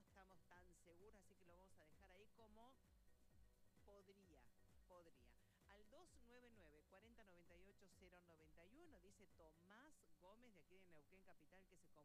estamos tan seguros, así que lo vamos a dejar ahí como podría. Al 299 40 98 091 dice Tomás Gómez de aquí de Neuquén Capital que se